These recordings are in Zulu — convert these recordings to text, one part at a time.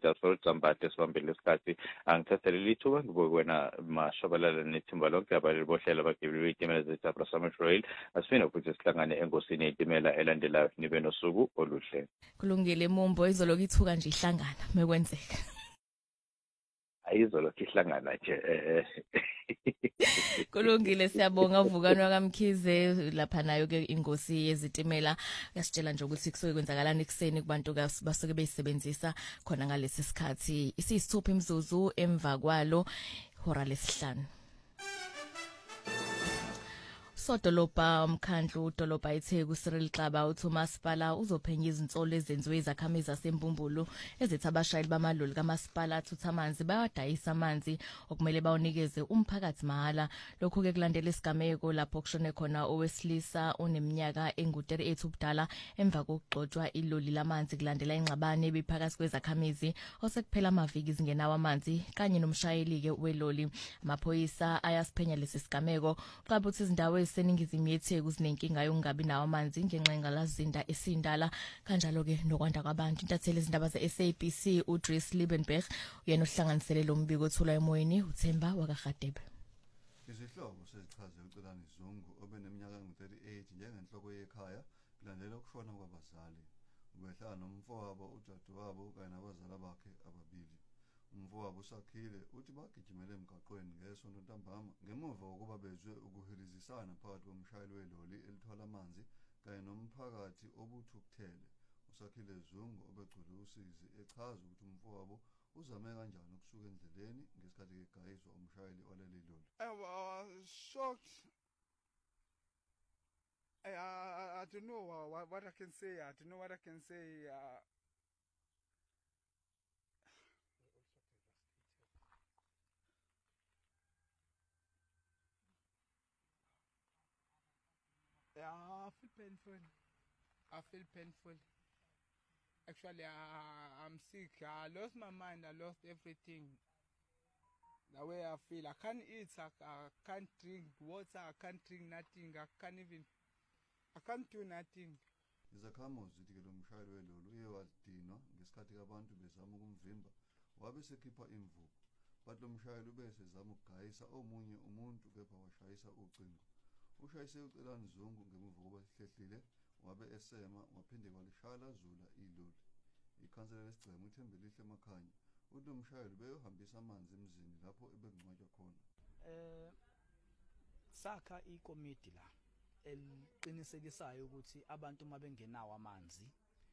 Dasol Zambate sibambele isikhathi angithathele lithuba ngokwena mashabalala nethimba lonke abalebohlela abagibeli itimela zethu Abrahamu Royal asifina ukuthi sihlangane engosini yetimela elandelayo nibe nosuku oluhle. Kulungile Mumbo izolo kithuka nje ihlangana mekwenzeka. Ayizolo kihlangana nje Kulungile siyabonga uvukano kaMkhize lapha nayo ke ingosi yezitimela yasitshela nje ukuthi kusuke kwenzakalana ekseni kubantu basuke beyisebenzisa khona ngalesi sikhathi isiyisithupha imizuzu emva kwalo hora lesihlanu. Sodolobha umkhandlu udolobha eTheku Cyril Xaba uthi umasipala uzophenya izinsolo ezenziwe izakhamizi zaseMbumbulu ezithi abashayeli bamaloli kamasipala athutha amanzi bawadayisa amanzi okumele bawunikeze umphakathi mahala. Lokhu ke kulandela isigameko lapho kushone khona owesilisa oneminyaka engu-38 ubudala emva kokugxotshwa iloli lamanzi kulandela ingxabano ebiphakathi kwezakhamizi osekuphela amaviki zingenawo amanzi kanye nomshayeli ke weloli. Amaphoyisa ayasiphenya lesi sigameko Xaba uthi izindawo seningizimu yeTheku zinenkinga yokungabi nawo amanzi ngenxa yengalazinda esindala kanjalo ke nokwanda kwabantu. Intatheli izindaba ze-SABC uDries Liebenberg uyena ohlanganisele lo mbiko othula emoyeni uThemba wakaGadebe. Izihlobo sezichaze uCelani Zungu obeneminyaka engu-38 njengenhloko yekhaya kulandela ukushona kwabazali. Ubehlala nomfowabo udadewabo kanye nabazali bakhe ababili. Umfowabo uSakhile uthi bagijimele emgaqweni ngesonto ntambama ngemuva kokuba bezwe ukuhilizisana phakathi komshayeli weloli elithwala amanzi kanye nomphakathi obuthukuthele. uSakhile Zungu obegcwele usizi echaza ukuthi umfowabo uzame kanjani ukusuka endleleni ngesikhathi kegayizwa umshayeli waleli loli. I was shocked. I don't know what I can say. I don't know what I can say. I feel painful. I feel painful. Actually, I'm sick. I lost my mind. I lost everything. The way I feel. I can't eat. I can't drink water. I can't drink nothing. I can't do nothing. Izakhamuzi zithi lo mshayeli weloli uye wadinwa ngesikhathi abantu bezama ukumvimba wabe sekhipha imvubu. Bathi lo mshayeli ube sezama ukugayisa omunye umuntu kepha washayisa ucingo. Ushayise uCelani Zungu ngemuva kokuba sihlehlile wabe esema waphinde kwalishaya zula iloli. Ikhansela lesigceme uThembelihle Makhanya uthi umshayeli beyohambisa amanzi emzini lapho ebengcwatshwa khona. Sakha ikomiti la eliqinisekisayo ukuthi abantu mabengenawo amanzi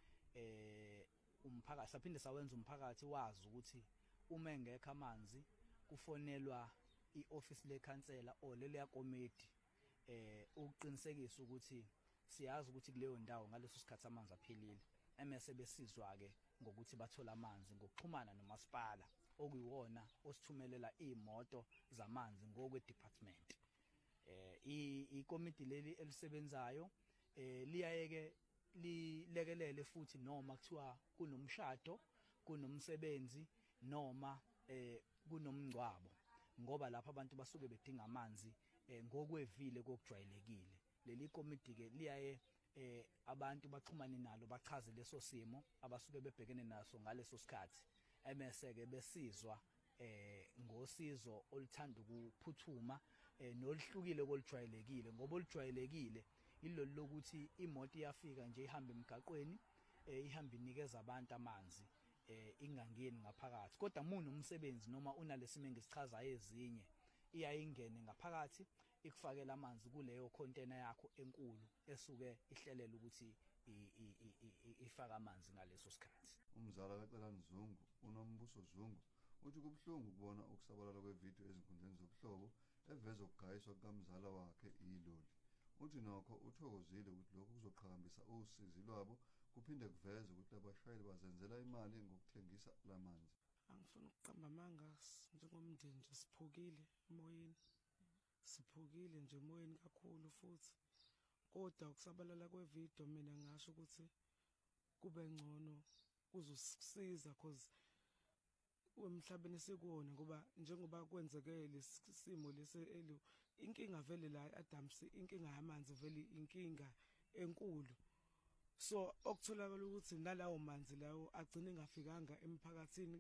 umphakathi saphinde sawenza umphakathi wazi ukuthi uma engekho amanzi kufonelwa ioffice lekhansela oleleya komiti ukuqinisekisa ukuthi siyazi ukuthi kuleyo ndawo ngaleso sikhathi amanzi aphelile emese besizwa ke ngokuthi bathola amanzi ngokuxhumana nomasipala okuyiwona osithumelela imoto zamanzi ngokwe department. Ikomiti leli elisebenzayo liyayeke lilekelele futhi noma kuthiwa kunomshado kunomsebenzi noma kunomngcwabo ngoba lapha abantu basuke bedinga amanzi ngokwevile kokujwayelekile. Leli komiti ke liyaye abantu baxhumane nalo bachaze leso simo abasuke bebhekene naso ngaleso sikhathi emese ke besizwa ngosizo oluthanda ukuphuthuma nolihlukile kolujwayelekile ngoba olujwayelekile ilolu lokuthi imoto iyafika nje ihamba emgaqweni ihamba inikeza abantu amanzi ingangeni ngaphakathi kodwa munomsebenzi noma unalesimo engisichazayo ezinye iyayingene ngaphakathi ikufakela amanzi kuleyo container yakho enkulu esuke ihlelela ukuthi ifaka amanzi ngaleso sikhathi. Umzala kaCelani Zungu uNombuso Zungu uthi kubhlungu ukubona ukusabalala kwevideo ezinkundleni zobuhlobo eveza ukugayiswa kukamzala wakhe iloli. Uthi nokho uthokozile ukuthi lokhu kuzoqhakambisa usizi lwabo kuphinde kuveze ukuthi abashayeli bazenzela imali ngokuthengisa lamanzi. Angifuna ukuqamba amanga njengomndeni nje siphukile emoyeni. Siphukile nje emoyeni kakhulu futhi kodwa ukusabalala kwevideo mina ngasho ukuthi kube ngcono kuzosisiza cause emhlabeni sikuwona ngoba njengoba kwenzeke lesimo lesi inkinga vele la eAdams inkinga yamanzi vele inkinga enkulu so okutholakala ukuthi nalawo manzi lawo agcine engafikanga emphakathini